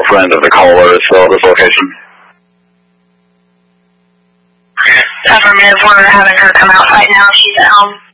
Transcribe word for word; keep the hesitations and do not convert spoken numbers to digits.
girlfriend of the caller is still at this location? Affirmative, we're having her come out right now. She's at home.